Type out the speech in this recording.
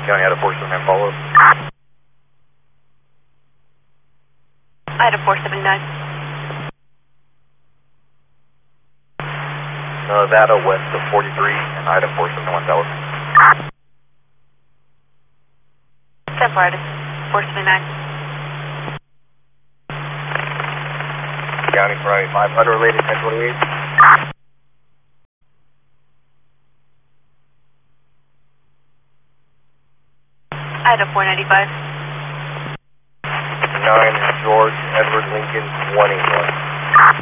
County Idaho 479 follow up. Idaho 479. Nevada west of 43 and Idaho 471 Dallas. Central Idaho 479. County 495, unrelated 1028. Idaho 495. 9 George Edward Lincoln 181.